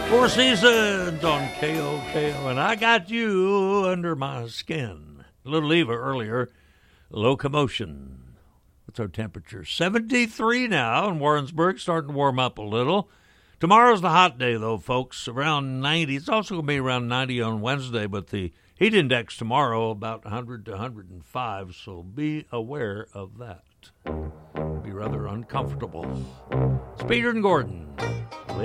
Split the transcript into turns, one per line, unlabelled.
Four Seasons on KOKO, and I got you under my skin. A little Eva earlier, Locomotion. What's our temperature? 73 now in Warrensburg, starting to warm up a little. Tomorrow's the hot day, though, folks, around 90. It's also going to be around 90 on Wednesday, but the heat index tomorrow about 100 to 105, so be aware of that. Be rather uncomfortable. It's Peter and Gordon.